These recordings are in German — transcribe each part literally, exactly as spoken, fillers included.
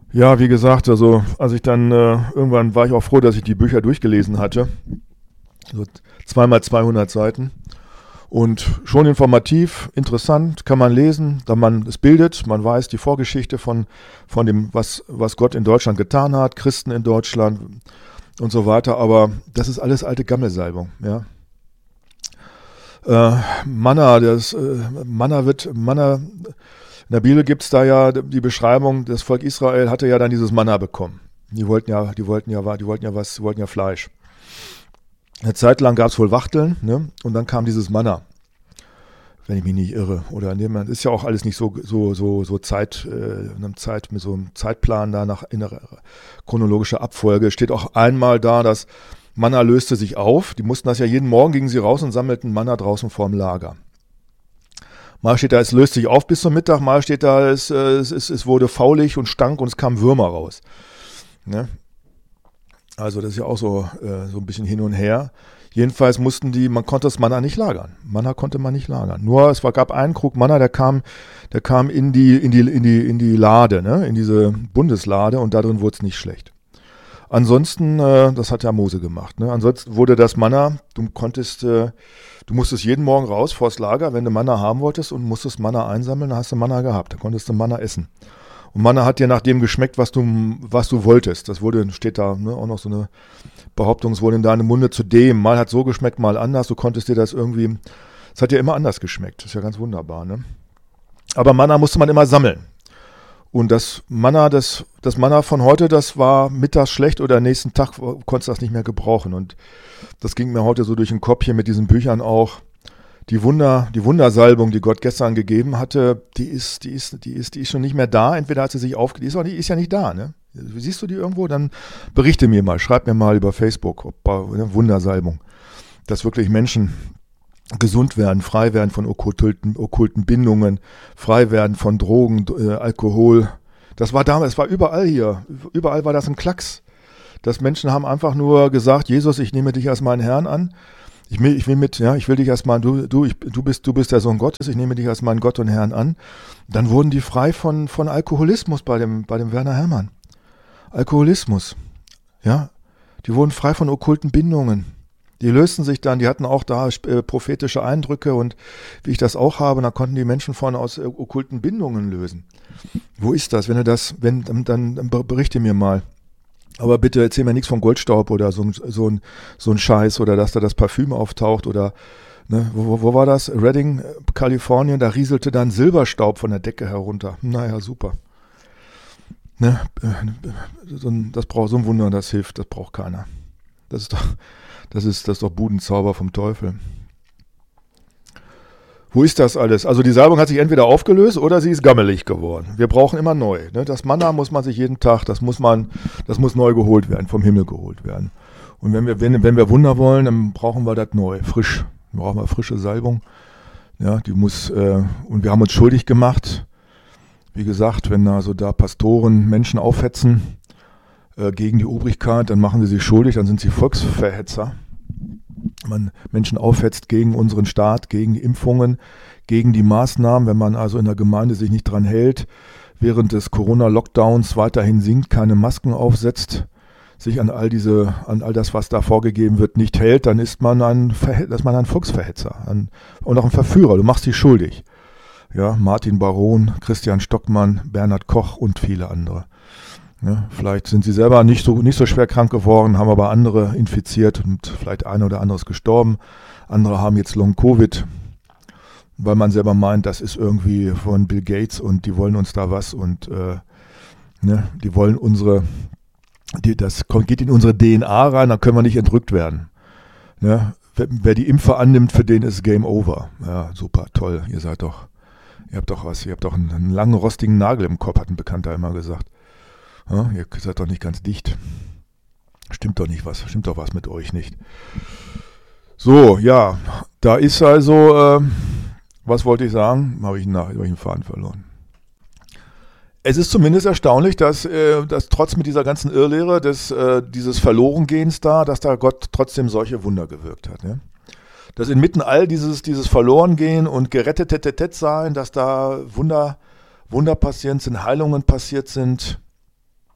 Ja, wie gesagt, also als ich dann äh, irgendwann war ich auch froh, dass ich die Bücher durchgelesen hatte. So zweimal zweihundert Seiten. Und schon informativ, interessant, kann man lesen, da man es bildet, man weiß die Vorgeschichte von, von dem, was, was Gott in Deutschland getan hat, Christen in Deutschland und so weiter, aber das ist alles alte Gammelsalbung, ja. Äh, Manna, das, äh, Manna wird, Manna, in der Bibel gibt es da ja die Beschreibung, das Volk Israel hatte ja dann dieses Manna bekommen. Die wollten ja, die wollten ja, die wollten ja was, die wollten ja Fleisch. Eine Zeit lang gab es wohl Wachteln, ne? Und dann kam dieses Manna, wenn ich mich nicht irre. Oder in dem, ist ja auch alles nicht so, so, so, so Zeit, äh, in einem Zeit, mit so einem Zeitplan da nach in der chronologischer Abfolge. Steht auch einmal da, dass Manna löste sich auf. Die mussten das ja jeden Morgen, gingen sie raus und sammelten Manna draußen vorm Lager. Mal steht da, es löst sich auf bis zum Mittag, mal steht da, es, es, es, es wurde faulig und stank und es kamen Würmer raus. Ne? Also das ist ja auch so, äh, so ein bisschen hin und her. Jedenfalls mussten die, man konnte das Manna nicht lagern. Manna konnte man nicht lagern. Nur es war, gab einen Krug Manna, der kam, der kam in die, in die, in die, in die Lade, ne? In diese Bundeslade und da drin wurde es nicht schlecht. Ansonsten, äh, das hat ja Mose gemacht, ne? Ansonsten wurde das Manna, du konntest, äh, du musstest jeden Morgen raus vors Lager, wenn du Manna haben wolltest und musstest Manna einsammeln, dann hast du Manna gehabt, dann konntest du Manna essen. Und Manna hat dir nach dem geschmeckt, was du, was du wolltest. Das wurde, steht da, ne, auch noch so eine Behauptung, es wurde in deinem Munde zu dem. Mal hat so geschmeckt, mal anders. Du konntest dir das irgendwie, es hat dir immer anders geschmeckt. Das ist ja ganz wunderbar, ne? Aber Manna musste man immer sammeln. Und das Manna, das, das Manna von heute, das war mittags schlecht oder nächsten Tag konntest du das nicht mehr gebrauchen. Und das ging mir heute so durch den Kopf hier mit diesen Büchern auch. Die Wunder, die Wundersalbung, die Gott gestern gegeben hatte, die ist, die ist, die ist, die ist schon nicht mehr da. Entweder hat sie sich aufge, die ist, auch nicht, ist ja nicht da, ne? Siehst du die irgendwo? Dann berichte mir mal, schreib mir mal über Facebook, ob, ne, Wundersalbung, dass wirklich Menschen gesund werden, frei werden von okkulten, okkulten Bindungen, frei werden von Drogen, äh, Alkohol. Das war damals, es war überall hier, überall war das ein Klacks. Dass Menschen haben einfach nur gesagt, Jesus, ich nehme dich als meinen Herrn an. Ich will, ich will mit, ja, ich will dich als mein, du, du, ich, du bist, du bist der Sohn Gottes, ich nehme dich als meinen Gott und Herrn an. Dann wurden die frei von, von Alkoholismus bei dem, bei dem Werner Herrmann. Alkoholismus, ja. Die wurden frei von okkulten Bindungen. Die lösten sich dann, die hatten auch da äh, prophetische Eindrücke und wie ich das auch habe, da konnten die Menschen von aus äh, okkulten Bindungen lösen. Wo ist das? Wenn du das, wenn, dann, dann berichte mir mal. Aber bitte erzähl mir nichts von Goldstaub oder so, so, ein, so ein Scheiß oder dass da das Parfüm auftaucht oder, ne, wo, wo war das? Redding, Kalifornien, da rieselte dann Silberstaub von der Decke herunter. Naja, super. Ne, so ein, das braucht so ein Wunder, das hilft, das braucht keiner. Das ist doch, das ist, das ist doch Budenzauber vom Teufel. Wo ist das alles? Also die Salbung hat sich entweder aufgelöst oder sie ist gammelig geworden. Wir brauchen immer neu. Ne? Das Manna muss man sich jeden Tag, das muss man, das muss neu geholt werden, vom Himmel geholt werden. Und wenn wir, wenn, wenn wir Wunder wollen, dann brauchen wir das neu, frisch. Dann brauchen wir frische Salbung. Ja, die muss, äh, und wir haben uns schuldig gemacht. Wie gesagt, wenn also da Pastoren Menschen aufhetzen äh, gegen die Obrigkeit, dann machen sie sich schuldig, dann sind sie Volksverhetzer. Man Menschen aufhetzt gegen unseren Staat, gegen die Impfungen, gegen die Maßnahmen, wenn man also in der Gemeinde sich nicht dran hält, während des Corona-Lockdowns weiterhin singt, keine Masken aufsetzt, sich an all diese, an all das, was da vorgegeben wird, nicht hält, dann ist man ein, ist man ein Volksverhetzer ein, und auch ein Verführer. Du machst dich schuldig. Ja, Martin Baron, Christian Stockmann, Bernhard Koch und viele andere. Ja, vielleicht sind sie selber nicht so, nicht so schwer krank geworden, haben aber andere infiziert und vielleicht ein oder anderes gestorben. Andere haben jetzt Long-Covid, weil man selber meint, das ist irgendwie von Bill Gates und die wollen uns da was und äh, ne, die wollen unsere, die, das geht in unsere D N A rein, dann können wir nicht entrückt werden. Ne? Wer, wer die Impfe annimmt, für den ist Game Over. Ja, super, toll, ihr seid doch, ihr habt doch was, ihr habt doch einen, einen langen rostigen Nagel im Kopf, hat ein Bekannter immer gesagt. Ja, ihr seid doch nicht ganz dicht. Stimmt doch nicht was, stimmt doch was mit euch nicht. So, ja, da ist also, äh, was wollte ich sagen? Habe ich einen, hab ich einen Faden verloren. Es ist zumindest erstaunlich, dass, äh, dass trotz mit dieser ganzen Irrlehre des, äh, dieses Verlorengehens da, dass da Gott trotzdem solche Wunder gewirkt hat. Ne? Dass inmitten all dieses, dieses Verlorengehen und gerettet sein, dass da Wunder, Wunder passiert sind, Heilungen passiert sind.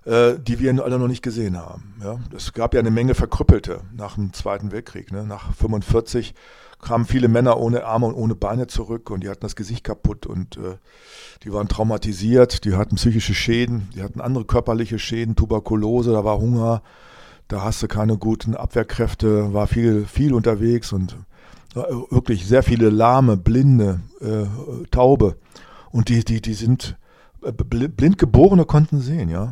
äh, die wir alle noch nicht gesehen haben. Ja? Es gab ja eine Menge Verkrüppelte nach dem Zweiten Weltkrieg. Ne? Nach fünfundvierzig kamen viele Männer ohne Arme und ohne Beine zurück und die hatten das Gesicht kaputt und äh, die waren traumatisiert, die hatten psychische Schäden, die hatten andere körperliche Schäden, Tuberkulose, da war Hunger, da hast du keine guten Abwehrkräfte, war viel, viel unterwegs und äh, wirklich sehr viele Lahme, Blinde, äh, Taube und die, die, die sind äh, Blindgeborene konnten sehen, ja.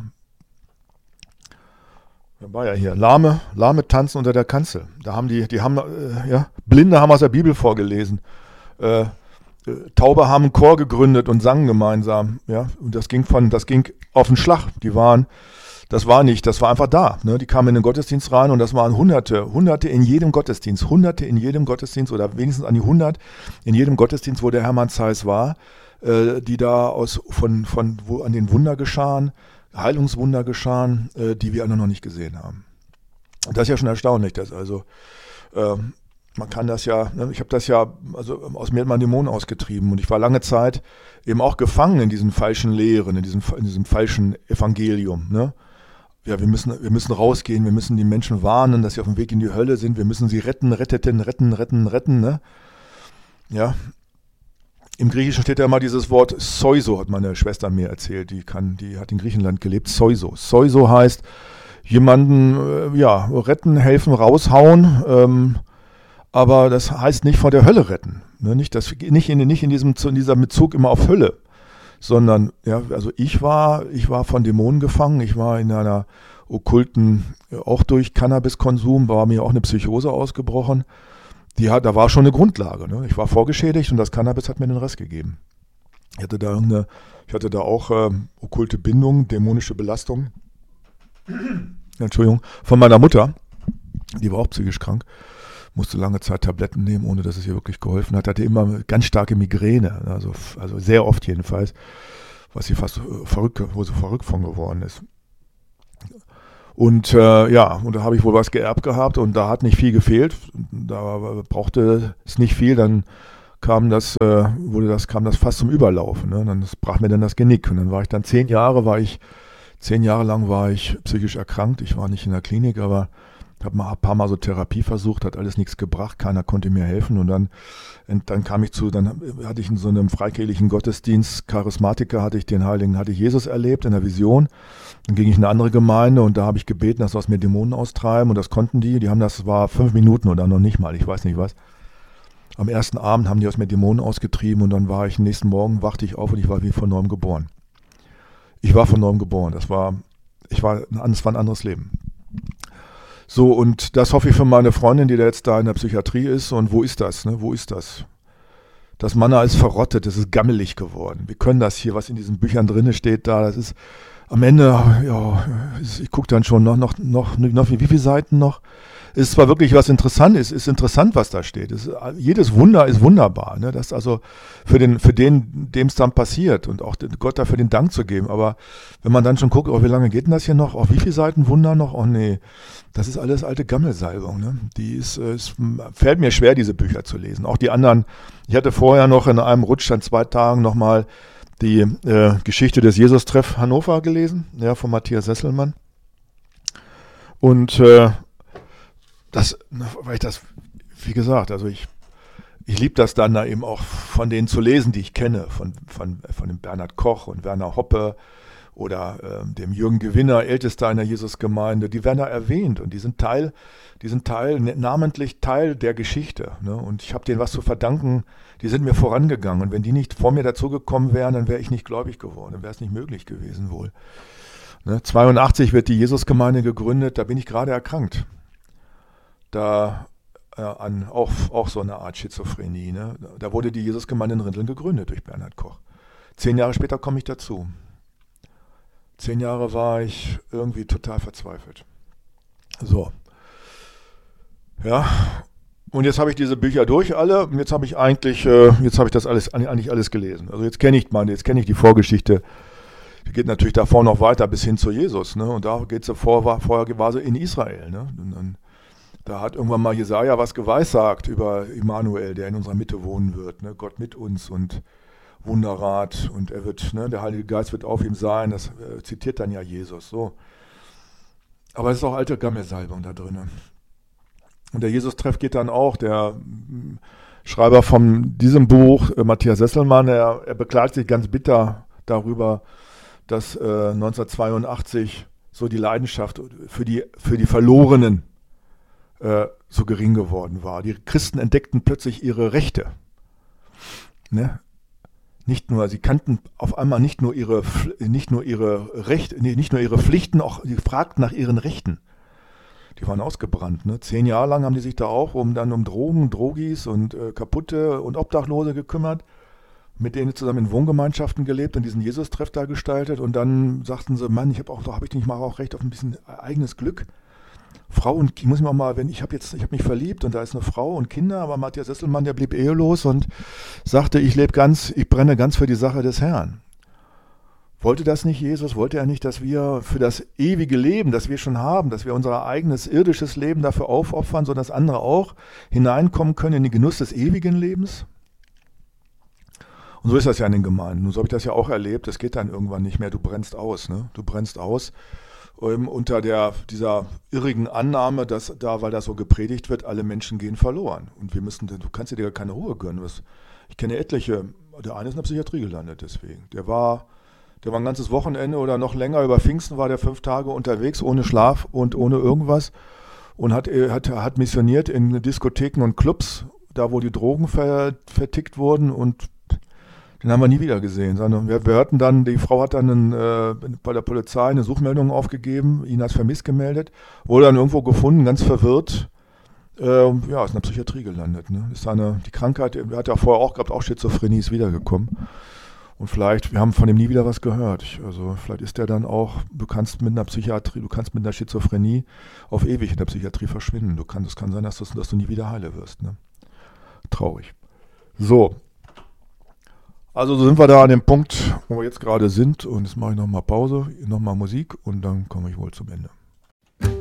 Da war ja hier, Lahme, Lahme tanzen unter der Kanzel. Da haben die, die haben, äh, ja, Blinde haben aus der Bibel vorgelesen. Äh, äh, Taube haben einen Chor gegründet und sangen gemeinsam, ja. Und das ging von, das ging auf den Schlag. Die waren, das war nicht, das war einfach da. Ne? Die kamen in den Gottesdienst rein und das waren Hunderte, Hunderte in jedem Gottesdienst, Hunderte in jedem Gottesdienst oder wenigstens an die hundert in jedem Gottesdienst, wo der Hermann Zeiss war, äh, die da aus, von, von, wo an den Wunder geschahen, Heilungswunder geschahen, äh, die wir alle noch nicht gesehen haben. Das ist ja schon erstaunlich, dass also äh, man kann das ja, ne, ich habe das ja, also aus mir hat man Dämonen ausgetrieben und ich war lange Zeit eben auch gefangen in diesen falschen Lehren, in diesem, in diesem falschen Evangelium. Ne? Ja, wir müssen, wir müssen rausgehen, wir müssen die Menschen warnen, dass sie auf dem Weg in die Hölle sind, wir müssen sie retten, retteten, retten, retten, retten. Ne? Ja. Im Griechischen steht ja immer dieses Wort Soiso, hat meine Schwester mir erzählt, die kann, die hat in Griechenland gelebt, Soiso. Soiso heißt jemanden, äh, ja, retten, helfen, raushauen, ähm, aber das heißt nicht vor der Hölle retten. Ne? Nicht, das, nicht, in, nicht in, diesem, in dieser Bezug immer auf Hölle, sondern, ja, also ich war, ich war von Dämonen gefangen, ich war in einer okkulten, auch durch Cannabiskonsum, war mir auch eine Psychose ausgebrochen. Die hat, da war schon eine Grundlage. Ne? Ich war vorgeschädigt und das Cannabis hat mir den Rest gegeben. Ich hatte da, eine, ich hatte da auch äh, okkulte Bindung, dämonische Belastung. Entschuldigung, von meiner Mutter. Die war auch psychisch krank. Musste lange Zeit Tabletten nehmen, ohne dass es ihr wirklich geholfen hat. Hatte immer ganz starke Migräne, also, also sehr oft jedenfalls, was sie fast verrückt, wo sie verrückt von geworden ist. Und äh, ja, und da habe ich wohl was geerbt gehabt und da hat nicht viel gefehlt. Da brauchte es nicht viel, dann kam das, äh, wurde das, kam das fast zum Überlaufen. Ne? Dann brach mir dann das Genick. Und dann war ich dann zehn Jahre, war ich, zehn Jahre lang war ich psychisch erkrankt. Ich war nicht in der Klinik, aber habe mal ein paar Mal so Therapie versucht, hat alles nichts gebracht, keiner konnte mir helfen. Und dann, und dann kam ich zu, dann hatte ich in so einem freikirchlichen Gottesdienst, Charismatiker, hatte ich den Heiligen, hatte ich Jesus erlebt in der Vision. Dann ging ich in eine andere Gemeinde und da habe ich gebeten, dass sie aus mir Dämonen austreiben und das konnten die. Die haben das, war fünf Minuten oder noch nicht mal, ich weiß nicht was. Am ersten Abend haben die aus mir Dämonen ausgetrieben und dann war ich, nächsten Morgen wachte ich auf und ich war wie von neuem geboren. Ich war von neuem geboren. Das war, ich war, das war ein anderes Leben. So, und das hoffe ich für meine Freundin, die da jetzt da in der Psychiatrie ist. Und wo ist das? Ne? Wo ist das? Das Manna ist verrottet, es ist gammelig geworden. Wir können das hier, was in diesen Büchern drin steht, da, das ist am Ende, ja, ich gucke dann schon noch, noch, noch, noch, wie viele Seiten noch? Ist zwar wirklich was Interessantes, ist interessant, was da steht. Es, jedes Wunder ist wunderbar, ne? Das also für den, für den, dem es dann passiert und auch Gott dafür den Dank zu geben. Aber wenn man dann schon guckt, oh, wie lange geht denn das hier noch? Oh, wie viele Seiten Wunder noch? Oh nee, das ist alles alte Gammelsalbung, ne? Die ist, es fällt mir schwer, diese Bücher zu lesen. Auch die anderen. Ich hatte vorher noch in einem Rutsch an zwei Tagen nochmal die äh, Geschichte des Jesus-Treff Hannover gelesen, ja, von Matthias Sesselmann. Und äh, das, weil ich das, wie gesagt, also ich, ich liebe das dann da eben auch von denen zu lesen, die ich kenne, von, von, von dem Bernhard Koch und Werner Hoppe oder äh, dem Jürgen Gewinner, Ältester einer Jesusgemeinde, die werden da erwähnt und die sind Teil, die sind Teil, namentlich Teil der Geschichte. Ne? Und ich habe denen was zu verdanken, die sind mir vorangegangen und wenn die nicht vor mir dazugekommen wären, dann wäre ich nicht gläubig geworden, dann wäre es nicht möglich gewesen wohl. Ne? zweiundachtzig wird die Jesusgemeinde gegründet, da bin ich gerade erkrankt. Da äh, an auch, auch so eine Art Schizophrenie. Ne? Da wurde die Jesusgemeinde in Rinteln gegründet durch Bernhard Koch. Zehn Jahre später komme ich dazu. Zehn Jahre war ich irgendwie total verzweifelt. So. Ja. Und jetzt habe ich diese Bücher durch alle. Und jetzt habe ich eigentlich, äh, jetzt habe ich das alles eigentlich alles gelesen. Also jetzt kenne ich meine, jetzt kenne ich die Vorgeschichte. Die geht natürlich davor noch weiter bis hin zu Jesus. Ne? Und da geht sie vor, war, vorher war sie in Israel. Ne? Und dann, da hat irgendwann mal Jesaja was geweissagt über Immanuel, der in unserer Mitte wohnen wird. Ne? Gott mit uns und Wunderrat und er wird, ne, der Heilige Geist wird auf ihm sein, das äh, zitiert dann ja Jesus, so. Aber es ist auch alte Gammelsalbung da drin. Und der Jesus-Treff geht dann auch, der m, Schreiber von diesem Buch, äh, Matthias Sesselmann, er, er beklagt sich ganz bitter darüber, dass äh, neunzehnhundertzweiundachtzig so die Leidenschaft für die, für die Verlorenen äh, so gering geworden war. Die Christen entdeckten plötzlich ihre Rechte. Ne? Nicht nur, sie kannten auf einmal nicht nur ihre, nicht nur ihre Rechte, nicht nur ihre Pflichten, auch sie fragten nach ihren Rechten. Die waren ausgebrannt. Ne? Zehn Jahre lang haben die sich da auch um dann um Drogen, Drogis und äh, Kaputte und Obdachlose gekümmert, mit denen zusammen in Wohngemeinschaften gelebt und diesen Jesus-Treff da gestaltet. Und dann sagten sie, Mann, ich habe auch, habe ich nicht mal auch Recht auf ein bisschen eigenes Glück. Frau und ich muss mir auch mal, wenn ich habe jetzt, ich habe mich verliebt und da ist eine Frau und Kinder, aber Matthias Sesselmann, der blieb ehelos und sagte, ich lebe ganz, ich brenne ganz für die Sache des Herrn. Wollte das nicht Jesus? Wollte er nicht, dass wir für das ewige Leben, das wir schon haben, dass wir unser eigenes irdisches Leben dafür aufopfern, sodass andere auch hineinkommen können in den Genuss des ewigen Lebens? Und so ist das ja in den Gemeinden. Nun, so habe ich das ja auch erlebt. Es geht dann irgendwann nicht mehr. Du brennst aus, ne? Du brennst aus ähm, unter der, dieser irrigen Annahme, dass da, weil das so gepredigt wird, alle Menschen gehen verloren. Und wir müssen, du kannst dir gar keine Ruhe gönnen. Ich kenne etliche, der eine ist in der Psychiatrie gelandet deswegen. Der war... Der war ein ganzes Wochenende oder noch länger, über Pfingsten war der fünf Tage unterwegs, ohne Schlaf und ohne irgendwas und hat, hat, hat missioniert in Diskotheken und Clubs, da wo die Drogen ver, vertickt wurden und den haben wir nie wieder gesehen. Wir, wir hörten dann, die Frau hat dann einen, äh, bei der Polizei eine Suchmeldung aufgegeben, ihn als vermisst gemeldet, wurde dann irgendwo gefunden, ganz verwirrt. Äh, ja, ist in der Psychiatrie gelandet. Ne? Ist eine, die Krankheit, er hat ja vorher auch gehabt, auch Schizophrenie ist wiedergekommen. Und vielleicht, wir haben von ihm nie wieder was gehört. Ich, also vielleicht ist der dann auch, du kannst mit einer Psychiatrie, du kannst mit einer Schizophrenie auf ewig in der Psychiatrie verschwinden. Du kannst, es kann sein, dass, das, dass du nie wieder heile wirst. Ne? Traurig. So. Also so sind wir da an dem Punkt, wo wir jetzt gerade sind. Und jetzt mache ich nochmal Pause, nochmal Musik und dann komme ich wohl zum Ende.